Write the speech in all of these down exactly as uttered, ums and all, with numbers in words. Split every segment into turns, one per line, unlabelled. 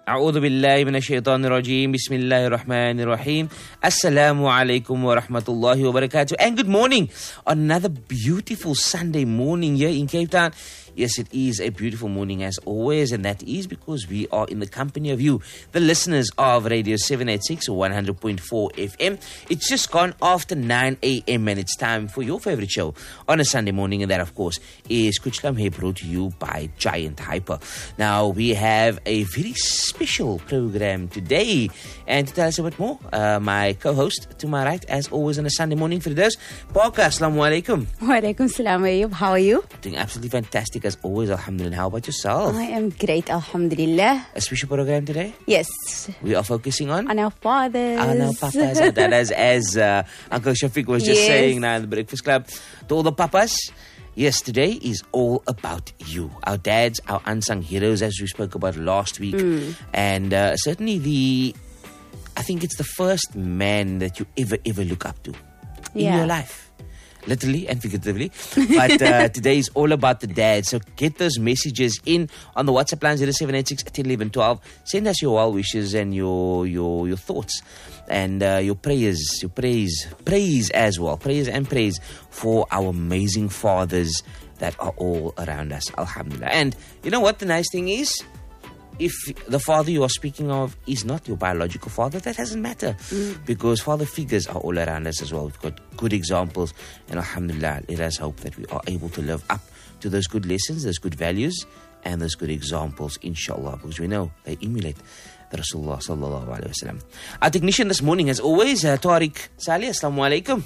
A'udhu billahi minash shaitanir rajim. Bismillahir rahmanir rahim. Assalamu alaikum wa rahmatullahi wa barakatuh. And good morning on another beautiful Sunday morning here in Cape Town. Yes, it is a beautiful morning as always, and that is because we are in the company of you, the listeners of Radio seven eighty-six one hundred point four F M. It's just gone after nine a.m. and it's time for your favorite show on a Sunday morning, and that, of course, is Kuch Lamhe, brought to you by Giant Hyper. Now, we have a very special program today, and to tell us a bit more, uh, my co-host to my right, as always on a Sunday morning, Firdaus Parker. Assalamu alaikum.
Wa alaikum salam, Ayub. How are you?
Doing absolutely fantastic as always, alhamdulillah. How about yourself?
I am great, alhamdulillah.
A special program today?
Yes.
We are focusing on?
On our fathers.
On our papas. And that as, as uh, Uncle Shafiq was just
Yes.
saying now in the Breakfast Club, to all the papas, yes, today is all about you. Our dads, our unsung heroes, as we spoke about last week.
Mm.
And uh, certainly the, I think it's the first man that you ever, ever look up to in
Yeah.
your life. Literally and figuratively. But uh, today is all about the dad. So get those messages in on the WhatsApp line zero seven eight six, one zero one one, twelve. Send us your well wishes and your your your thoughts and uh, your prayers, your praise, praise as well. Praise and praise for our amazing fathers that are all around us. Alhamdulillah. And you know what the nice thing is? If the father you are speaking of is not your biological father, that doesn't matter. Mm. Because father figures are all around us as well. We've got good examples. And alhamdulillah, let us hope that we are able to live up to those good lessons, those good values, and those good examples, inshallah. Because we know they emulate the Rasulullah sallallahu alayhi wa sallam. Our technician this morning, as always, uh, Tariq Salih. Assalamu alaikum.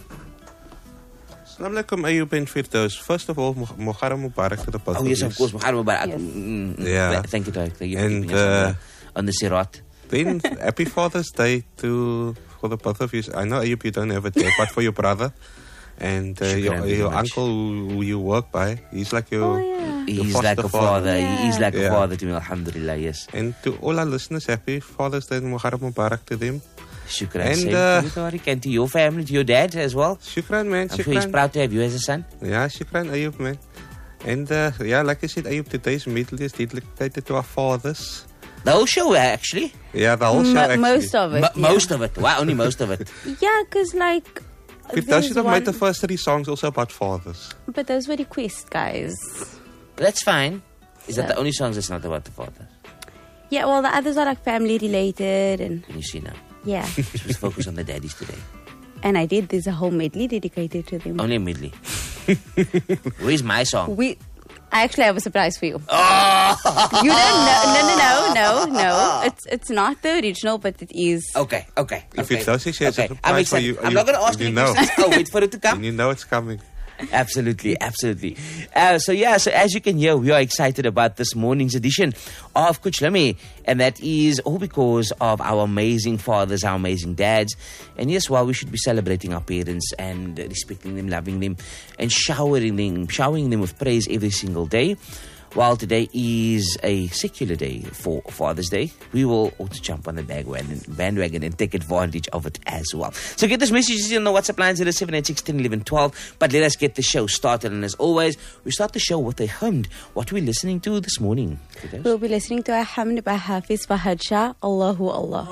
Assalamu alaikum, Ayub and Firdaus. First of all, Muharram Mubarak to the both
Oh, yes,
of
of course. Muharram Mubarak.
Yes.
Mm, mm,
Yeah.
Thank you, Tariq. Thank you for
And,
keeping us on
uh,
the, on the sirat.
Then, happy Father's Day to for the both of you. I know, Ayub, you don't have it yet, but for your brother and uh,
Shukran
your,
very
your
much.
uncle who, who you work by. He's like your...
Oh, yeah.
Your
He's
foster
like a
father.
father. He is
Yeah.
like a
Yeah.
father to me, alhamdulillah, yes.
And to all our listeners, happy Father's Day and Muharram Mubarak to them.
Shukran.
And,
Same
uh,
to you, Tariq, and to your family, to your dad as well.
Shukran, man.
I'm sure he's
Shukran.
proud to have you as a son.
Yeah, shukran, Ayub, man. And uh, yeah, like I said, Ayub, today's medley is dedicated to our fathers.
The whole show, actually.
Yeah, the whole show,
Mo-
actually.
most of it.
Mo-
yeah.
Most of it. Why only most of it?
Yeah, because like.
If those
there's
should have
one-
made the first three songs also about fathers.
But those were requests, guys.
That's fine. Is that
So-
the only songs that's not about the father?
Yeah, well, the others are like family related and
Can you see now?
yeah.
Let's focus on the daddies today.
And I did. There's a whole medley dedicated to them.
Only medley. Where's my song?
We. I actually have a surprise for you.
Oh!
You don't know. No, no, no, no, no. It's it's not the original, but it is.
Okay, okay.
If
okay.
it does, he says
okay.
it's a
I'm
surprise for
excited.
you.
I'm
You-
not going to ask
you
any
know.
questions. I'll wait for it to come.
And you know it's coming.
Absolutely, absolutely. Uh, so yeah, so as you can hear, we are excited about this morning's edition of Kuch Lamhe, and that is all because of our amazing fathers, our amazing dads. And yes, while we should be celebrating our parents and respecting them, loving them, and showering them, showering them with praise every single day, while today is a secular day for Father's Day, we will also jump on the bandwagon, bandwagon and take advantage of it as well. So get those messages in the WhatsApp line zero seven eight six, one zero one one, twelve. But let us get the show started. And as always, we start the show with a hymn. What are we listening to this morning?
We'll be listening to a hymn by Hafiz Fahad Shah, Allahu Allah.